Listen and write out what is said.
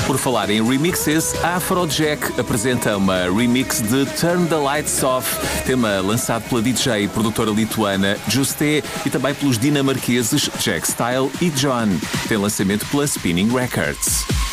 Por falar em remixes, a Afrojack apresenta uma remix de Turn the Lights Off, tema lançado pela DJ e produtora lituana Juste e também pelos dinamarqueses Jack Style e John. Tem lançamento pela Spinning Records.